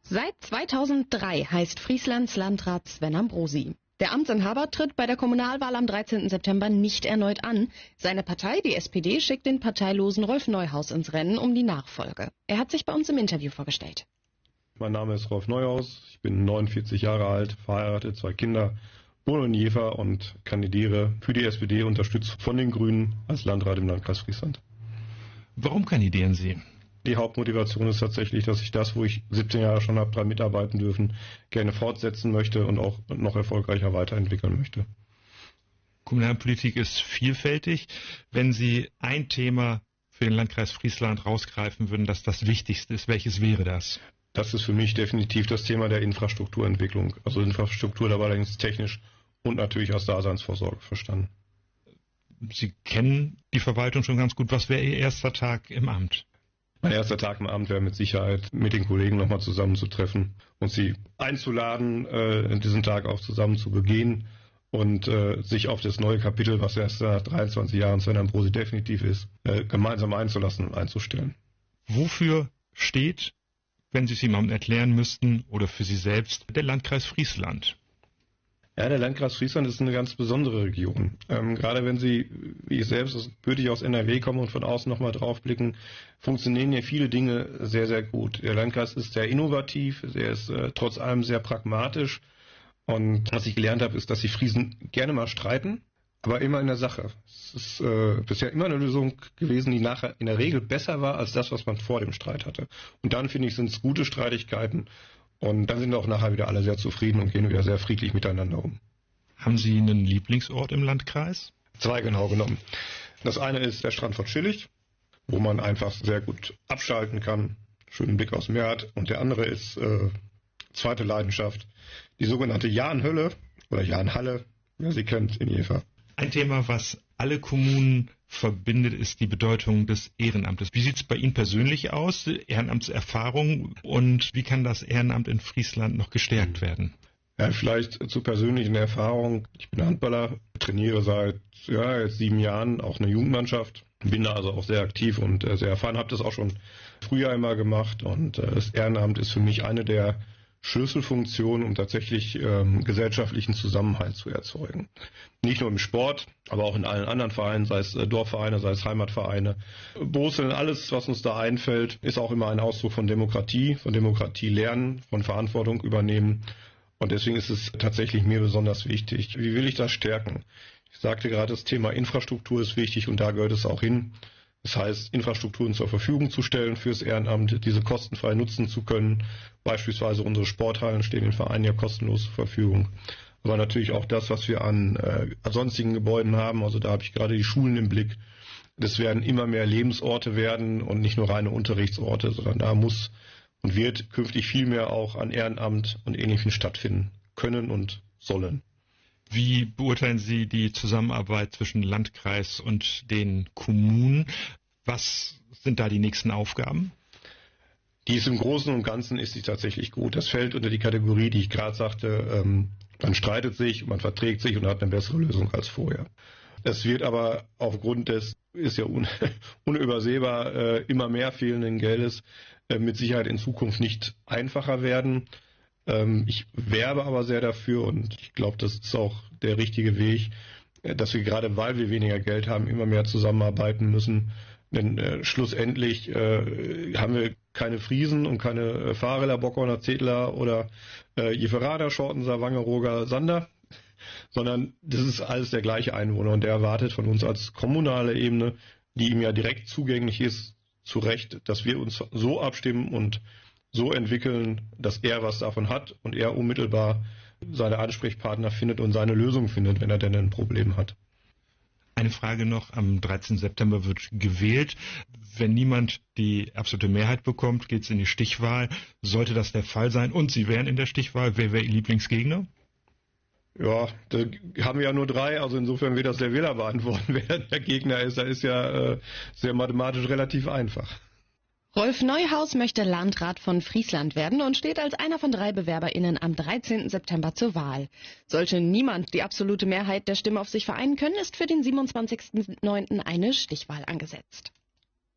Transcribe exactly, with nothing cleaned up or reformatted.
Seit zweitausenddrei heißt Frieslands Landrat Sven Ambrosi. Der Amtsinhaber tritt bei der Kommunalwahl am dreizehnten September nicht erneut an. Seine Partei, die S P D, schickt den parteilosen Rolf Neuhaus ins Rennen um die Nachfolge. Er hat sich bei uns im Interview vorgestellt. Mein Name ist Rolf Neuhaus, ich bin neunundvierzig Jahre alt, verheiratet, zwei Kinder, wohne in Jever und kandidiere für die S P D, unterstützt von den Grünen als Landrat im Landkreis Friesland. Warum kandidieren Sie? Die Hauptmotivation ist tatsächlich, dass ich das, wo ich siebzehn Jahre schon habe, dran mitarbeiten dürfen, gerne fortsetzen möchte und auch noch erfolgreicher weiterentwickeln möchte. Kommunalpolitik ist vielfältig. Wenn Sie ein Thema für den Landkreis Friesland rausgreifen würden, das das Wichtigste ist, welches wäre das? Das ist für mich definitiv das Thema der Infrastrukturentwicklung. Also Infrastruktur dabei allerdings technisch und natürlich als Daseinsvorsorge verstanden. Sie kennen die Verwaltung schon ganz gut. Was wäre Ihr erster Tag im Amt? Mein erster Tag im Amt wäre mit Sicherheit, mit den Kollegen nochmal zusammenzutreffen und sie einzuladen, äh, diesen Tag auch zusammen zu begehen und äh, sich auf das neue Kapitel, was erst nach dreiundzwanzig Jahren Sven Ambrosi definitiv ist, äh, gemeinsam einzulassen und einzustellen. Wofür steht, wenn Sie es jemandem erklären müssten oder für Sie selbst, der Landkreis Friesland? Ja, der Landkreis Friesland ist eine ganz besondere Region. Ähm, gerade wenn Sie, wie ich selbst, gebürtig aus N R W kommen und von außen nochmal drauf blicken, funktionieren hier viele Dinge sehr, sehr gut. Der Landkreis ist sehr innovativ, er ist äh, trotz allem sehr pragmatisch. Und was ich gelernt habe, ist, dass die Friesen gerne mal streiten, aber immer in der Sache. Es ist äh, bisher immer eine Lösung gewesen, die nachher in der Regel besser war als das, was man vor dem Streit hatte. Und dann, finde ich, sind es gute Streitigkeiten. Und dann sind auch nachher wieder alle sehr zufrieden und gehen wieder sehr friedlich miteinander um. Haben Sie einen Lieblingsort im Landkreis? Zwei genau genommen. Das eine ist der Strand von Schillig, wo man einfach sehr gut abschalten kann, schönen Blick aufs Meer hat. Und der andere ist, äh, zweite Leidenschaft, die sogenannte Jahnhölle oder Jahnhalle, wer sie kennt, in Jever. Ein Thema, was alle Kommunen verbindet, ist die Bedeutung des Ehrenamtes. Wie sieht es bei Ihnen persönlich aus, Ehrenamtserfahrung, und wie kann das Ehrenamt in Friesland noch gestärkt werden? Ja, vielleicht zur persönlichen Erfahrung. Ich bin Handballer, trainiere seit ja, jetzt sieben Jahren auch eine Jugendmannschaft, bin da also auch sehr aktiv und äh, sehr erfahren, habe das auch schon früher einmal gemacht, und äh, das Ehrenamt ist für mich eine der Schlüsselfunktion, um tatsächlich ähm, gesellschaftlichen Zusammenhalt zu erzeugen. Nicht nur im Sport, aber auch in allen anderen Vereinen, sei es äh, Dorfvereine, sei es Heimatvereine. Boseln, alles, was uns da einfällt, ist auch immer ein Ausdruck von Demokratie, von Demokratie lernen, von Verantwortung übernehmen. Und deswegen ist es tatsächlich mir besonders wichtig. Wie will ich das stärken? Ich sagte gerade, das Thema Infrastruktur ist wichtig, und da gehört es auch hin. Das heißt, Infrastrukturen zur Verfügung zu stellen fürs Ehrenamt, diese kostenfrei nutzen zu können. Beispielsweise unsere Sporthallen stehen den Vereinen ja kostenlos zur Verfügung. Aber natürlich auch das, was wir an, äh, an sonstigen Gebäuden haben. Also da habe ich gerade die Schulen im Blick. Das werden immer mehr Lebensorte werden und nicht nur reine Unterrichtsorte, sondern da muss und wird künftig viel mehr auch an Ehrenamt und Ähnlichem stattfinden können und sollen. Wie beurteilen Sie die Zusammenarbeit zwischen Landkreis und den Kommunen? Was sind da die nächsten Aufgaben? Die ist im Großen und Ganzen ist sie tatsächlich gut. Das fällt unter die Kategorie, die ich gerade sagte, ähm, man streitet sich, man verträgt sich und hat eine bessere Lösung als vorher. Es wird aber aufgrund des, ist ja un, unübersehbar, äh, immer mehr fehlenden Geldes äh, mit Sicherheit in Zukunft nicht einfacher werden. Ich werbe aber sehr dafür, und ich glaube, das ist auch der richtige Weg, dass wir gerade, weil wir weniger Geld haben, immer mehr zusammenarbeiten müssen. Denn äh, schlussendlich äh, haben wir keine Friesen und keine äh, Fahrräder, Bockhorner, Zedler oder äh, Jeverader, Schortenser, Wangerooger, Sander, sondern das ist alles der gleiche Einwohner, und der erwartet von uns als kommunale Ebene, die ihm ja direkt zugänglich ist, zu Recht, dass wir uns so abstimmen und so entwickeln, dass er was davon hat und er unmittelbar seine Ansprechpartner findet und seine Lösung findet, wenn er denn ein Problem hat. Eine Frage noch, am dreizehnten September wird gewählt. Wenn niemand die absolute Mehrheit bekommt, geht es in die Stichwahl. Sollte das der Fall sein und Sie wären in der Stichwahl, wer wäre Ihr Lieblingsgegner? Ja, da haben wir ja nur drei, also insofern wird das der Wähler beantworten, wer der Gegner ist. Da ist ja äh, sehr mathematisch relativ einfach. Rolf Neuhaus möchte Landrat von Friesland werden und steht als einer von drei BewerberInnen am dreizehnten September zur Wahl. Sollte niemand die absolute Mehrheit der Stimme auf sich vereinen können, ist für den siebenundzwanzigsten neunten eine Stichwahl angesetzt.